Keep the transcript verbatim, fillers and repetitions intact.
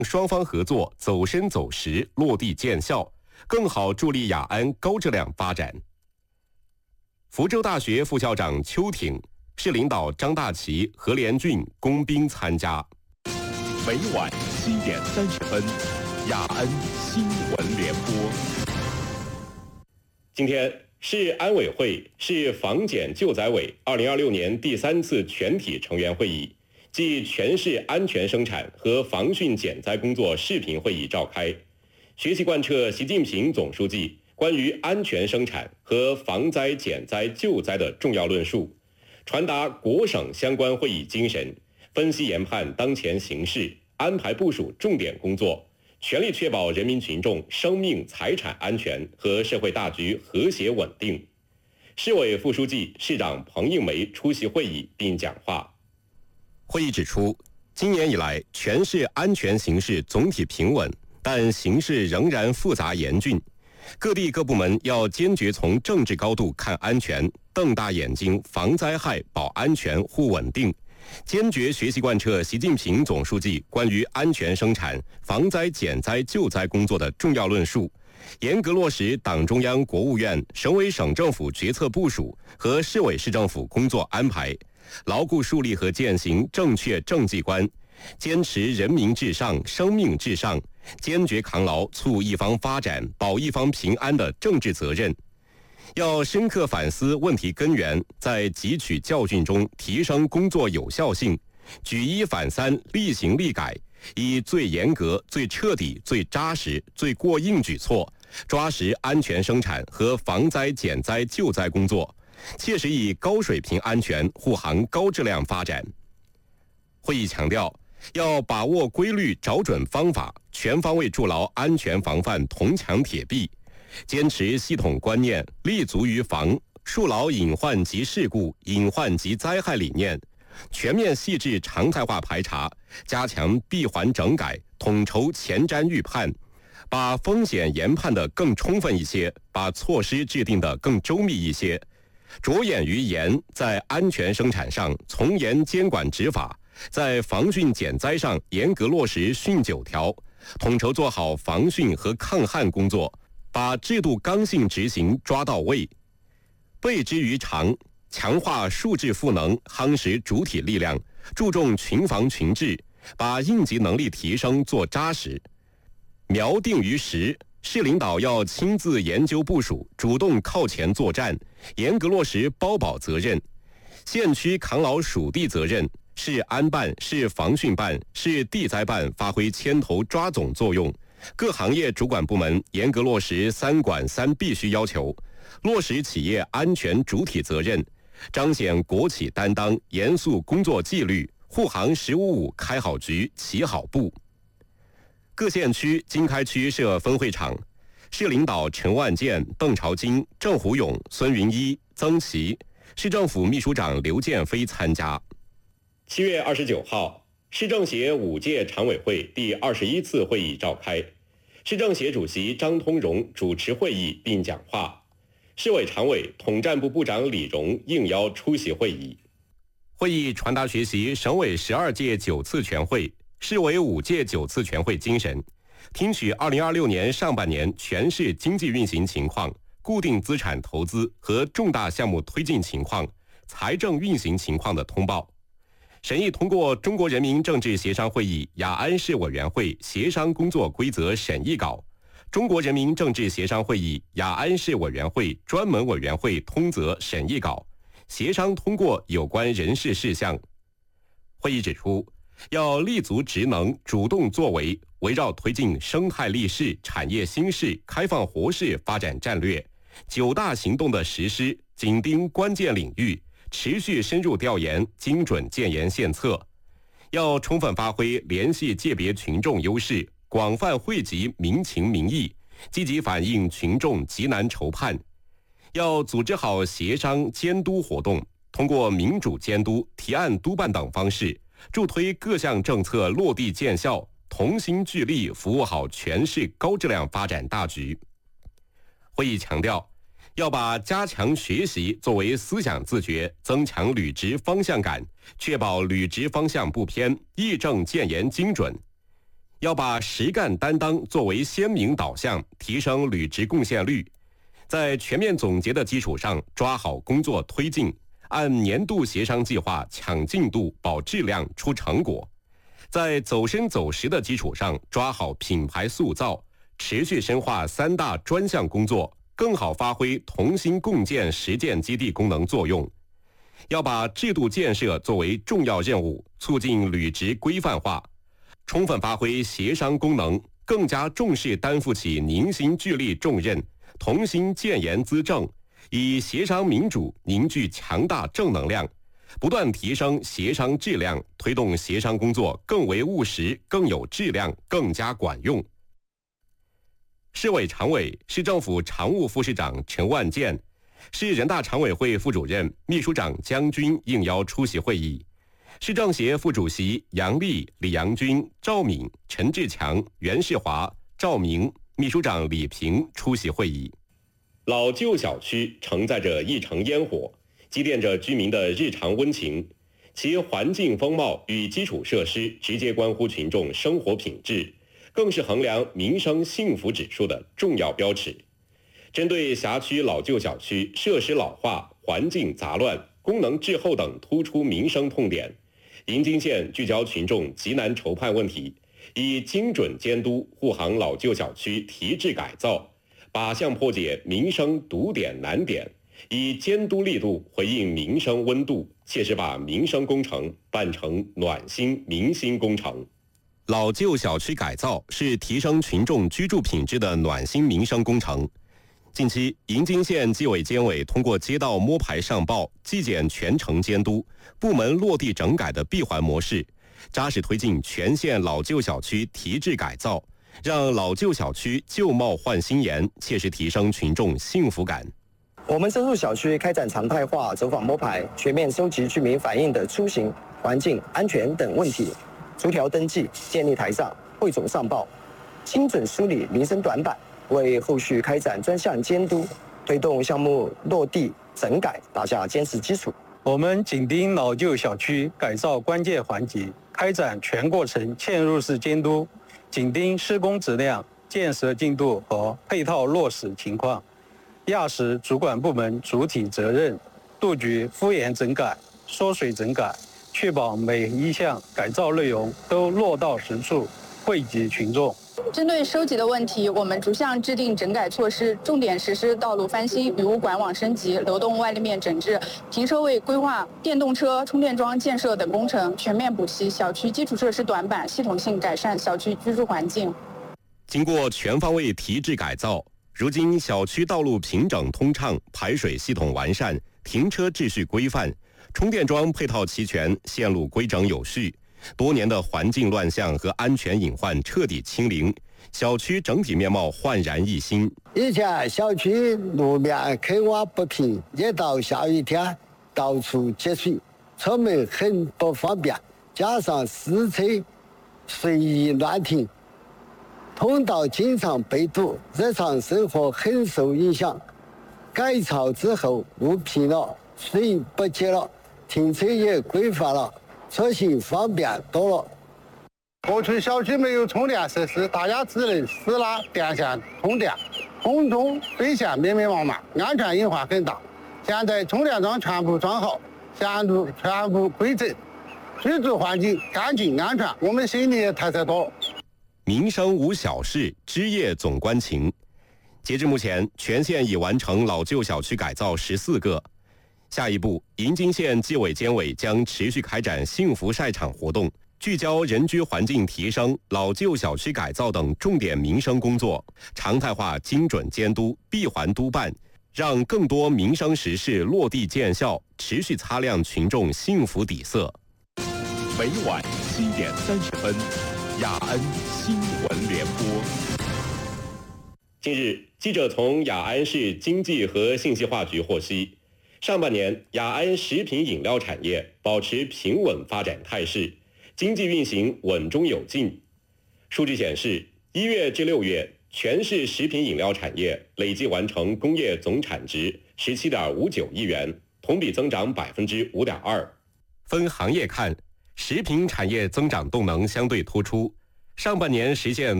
双方合作走深走实，落地见效，更好助力雅安高质量发展。福州大学副校长邱挺、市领导张大奇、何连俊恭宾参加。 每晚七点三十分，雅安新闻联播。 今天，市安委会、市防检救灾委二零二六年第三次全体成员会议暨全市安全生产和防汛减灾工作视频会议召开，学习贯彻习近平总书记关于安全生产和防灾减灾救灾的重要论述，传达国省相关会议精神，分析研判当前形势，安排部署重点工作，全力确保人民群众生命财产安全和社会大局和谐稳定。市委副书记、市长彭应梅出席会议并讲话。会议指出，今年以来，全市安全形势总体平稳，但形势仍然复杂严峻。各地各部门要坚决从政治高度看安全，瞪大眼睛防灾害、保安全、护稳定，坚决学习贯彻习近平总书记关于安全生产、防灾减灾救灾工作的重要论述，严格落实党中央、国务院、省委省政府决策部署和市委市政府工作安排，牢固树立和践行正确政绩观，坚持人民至上、生命至上，坚决扛牢促一方发展、保一方平安的政治责任。要深刻反思问题根源，在汲取教训中提升工作有效性，举一反三，厉行厉改，以最严格、最彻底、最扎实、最过硬举措，抓实安全生产和防灾减灾救灾工作，切实以高水平安全护航高质量发展。会议强调，要把握规律，找准方法，全方位筑牢安全防范铜墙铁壁，坚持系统观念，立足于防，树牢隐患及事故、隐患及灾害理念，全面细致常态化排查，加强闭环整改，统筹前瞻预判，把风险研判得更充分一些，把措施制定得更周密一些，着眼于严，在安全生产上从严监管执法，在防汛减灾上严格落实汛九条，统筹做好防汛和抗旱工作，把制度刚性执行抓到位，备之于常，强化数质赋能，夯实主体力量，注重群防群治，把应急能力提升做扎实，苗定于实。市领导要亲自研究部署，主动靠前作战，严格落实包保责任，县区扛牢属地责任，市安办、市防汛办、市地灾办发挥牵头抓总作用，各行业主管部门严格落实三管三必须要求，落实企业安全主体责任，彰显国企担当，严肃工作纪律，护航十五五开好局、起好步。各县区经开区设分会场，市领导陈万健、邓朝金、郑虎勇、孙云一、曾琦，市政府秘书长刘建飞参加。七月二十九号，市政协五届常委会第二十一次会议召开，市政协主席张通荣主持会议并讲话，市委常委、统战部部长李荣应邀出席会议。会议传达学习省委十二届九次全会、市委五届九次全会精神，听取二零二六年上半年全市经济运行情况、固定资产投资和重大项目推进情况、财政运行情况的通报，审议通过中国人民政治协商会议雅安市委员会协商工作规则审议稿、中国人民政治协商会议雅安市委员会专门委员会通则审议稿，协商通过有关人事事项。会议指出，要立足职能，主动作为，围绕推进生态立市、产业新市、开放活市发展战略九大行动的实施，紧盯关键领域，持续深入调研，精准建言献策。要充分发挥联系界别群众优势，广泛惠及民情民意，积极反映群众急难愁盼。要组织好协商监督活动，通过民主监督、提案督办等方式，助推各项政策落地见效，同心聚力服务好全市高质量发展大局。会议强调，要把加强学习作为思想自觉，增强履职方向感，确保履职方向不偏，议政建言精准。 要把实干担当作为鲜明导向，提升履职贡献率。在全面总结的基础上，抓好工作推进，按年度协商计划抢进度、保质量、出成果。在走深走实的基础上，抓好品牌塑造，持续深化三大专项工作，更好发挥同心共建实践基地功能作用。要把制度建设作为重要任务，促进履职规范化，充分发挥协商功能，更加重视担负起凝心聚力重任，同心建言资政，以协商民主凝聚强大正能量，不断提升协商质量，推动协商工作更为务实、更有质量、更加管用。市委常委、市政府常务副市长陈万健，市人大常委会副主任、秘书长姜军应邀出席会议。市政协副主席杨丽、李阳军、赵敏、陈志强、袁世华、赵明，秘书长李平出席会议。老旧小区承载着一城烟火，积淀着居民的日常温情，其环境风貌与基础设施直接关乎群众生活品质，更是衡量民生幸福指数的重要标尺。针对辖区老旧小区设施老化、环境杂乱、功能滞后等突出民生痛点，银津县聚焦群众急难愁盼问题，以精准监督护航老旧小区提质改造，靶向破解民生堵点难点，以监督力度回应民生温度，切实把民生工程办成暖心民心工程。老旧小区改造是提升群众居住品质的暖心民生工程。近期，银津县纪委监委通过街道摸排上报、纪检全程监督、部门落地整改的闭环模式，扎实推进全县老旧小区提质改造，让老旧小区旧貌换新颜，切实提升群众幸福感。 我们深入小区开展常态化走访摸排，全面收集居民反映的出行、环境、安全等问题，逐条登记，建立台账，汇总上报，精准梳理民生短板，为后续开展专项监督、推动项目落地整改打下坚实基础。 我们紧盯老旧小区改造关键环节，开展全过程嵌入式监督，紧盯施工质量、建设进度和配套落实情况，压实主管部门主体责任，杜绝敷衍整改、缩水整改，确保每一项改造内容都落到实处，惠及群众。 针对收集的问题，我们逐项制定整改措施，重点实施道路翻新、雨污管网升级、流动外立面整治、停车位规划、电动车充电桩建设等工程，全面补齐小区基础设施短板，系统性改善小区居住环境。 经过全方位提质改造，如今小区道路平整通畅，排水系统完善，停车秩序规范，充电桩配套齐全，线路规整有序。多年的环境乱象和安全隐患彻底清零，小区整体面貌焕然一新。 以前小区路面坑洼不平，一到下雨天到处积水，出门很不方便，加上私车随意乱停，通道经常被堵，日常生活很受影响。改造之后，路平了，水不积了，停车也规范了，出行方便多了。 过去小区没有充电设施，大家只能私拉电线充电，空中水线密密麻麻，安全隐患很大。现在充电桩全部装好，线路全部规整，居住环境干净安全，我们心里也踏实多了。 民生无小事，枝叶总关情。截至目前，全县已完成老旧小区改造十四个。下一步，银津县纪委监委将持续开展幸福晒场活动，聚焦人居环境提升、老旧小区改造等重点民生工作，常态化精准监督、闭环督办，让更多民生实事落地见效，持续擦亮群众幸福底色。 每晚七点三十分，雅安新闻联播。 近日，记者从雅安市经济和信息化局获悉，上半年雅安食品饮料产业保持平稳发展态势，经济运行稳中有进。数据显示，一月至六月，全市食品饮料产业累计完成工业总产值十七点五九亿元，同比增长百分之五点二。分行业看，食品产业增长动能相对突出。 上半年实现